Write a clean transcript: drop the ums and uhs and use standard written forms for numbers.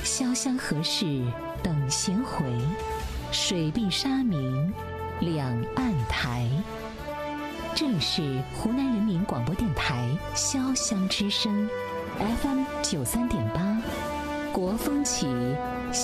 潇湘何事等闲回，水碧沙明两岸台。这里是湖南人民广播电台潇湘之声 FM 93.8，国风起